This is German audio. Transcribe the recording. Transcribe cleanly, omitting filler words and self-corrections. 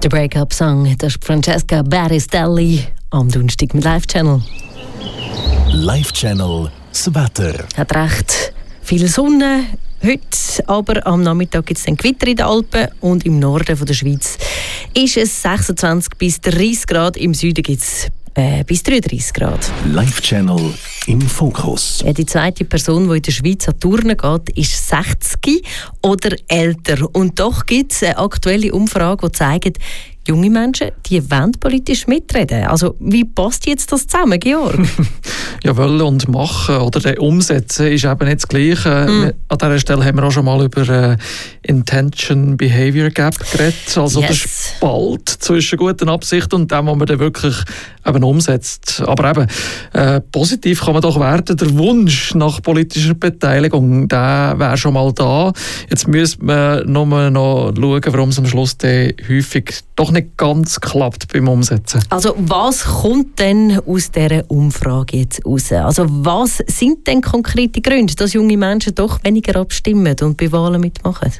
Der Break-up-Song, das ist Francesca Battistelli am Donnerstag mit Live-Channel. Live-Channel, das Wetter. Hat recht viel Sonne heute, aber am Nachmittag gibt es dann Gewitter in den Alpen und im Norden der Schweiz ist es 26 bis 30 Grad, im Süden gibt es bis 33 Grad. Live-Channel im Fokus. Die zweite Person, die in der Schweiz an Turnen geht, ist 60 oder älter. Und doch gibt es eine aktuelle Umfrage, die zeigt, junge Menschen, die wollen politisch mitreden. Also wie passt jetzt das zusammen, Georg? Ja, wollen und machen oder den umsetzen ist eben nicht das Gleiche. An dieser Stelle haben wir auch schon mal über Intention Behavior Gap geredet. Also der Spalt zwischen guten Absichten und dem, was man dann wirklich eben umsetzt. Aber eben, positiv kann man doch werden. Der Wunsch nach politischer Beteiligung, der wäre schon mal da. Jetzt müsste man nur noch schauen, warum es am Schluss dann häufig doch nicht ganz klappt beim Umsetzen. Also was kommt denn aus dieser Umfrage jetzt raus? Also was sind denn konkrete Gründe, dass junge Menschen doch weniger abstimmen und bei Wahlen mitmachen?